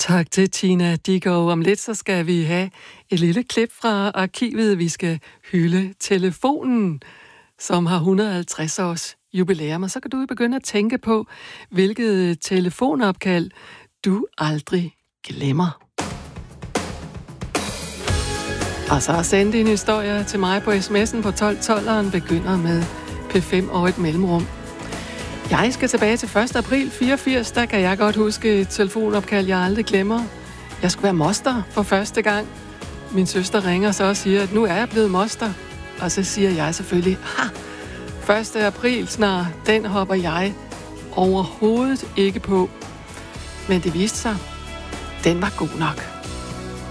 Tak til Tina Dickow. Om lidt så skal vi have et lille klip fra arkivet. Vi skal hylde telefonen, som har 150 års jubilæum. Og så kan du begynde at tænke på, hvilket telefonopkald du aldrig glemmer. Og så send din historie til mig på sms'en på 1212'eren, begynder med P5 og et mellemrum. Jeg skal tilbage til 1. april 84, der kan jeg godt huske et telefonopkald, jeg aldrig glemmer. Jeg skulle være moster for første gang. Min søster ringer så og siger, at nu er jeg blevet moster. Og så siger jeg selvfølgelig, 1. april snart, den hopper jeg overhovedet ikke på. Men det viste sig, den var god nok.